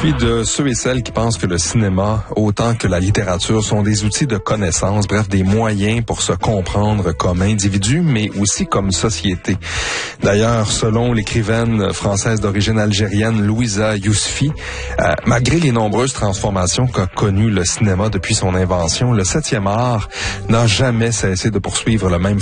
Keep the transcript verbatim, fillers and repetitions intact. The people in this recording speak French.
suis de ceux et celles qui pensent que le cinéma, autant que la littérature, sont des outils de connaissance, bref, des moyens pour se comprendre comme individu, mais aussi comme société. D'ailleurs, selon l'écrivaine française d'origine algérienne Louisa Yousfi, euh, malgré les nombreuses transformations qu'a connues le cinéma depuis son invention, le septième art n'a jamais cessé de poursuivre le même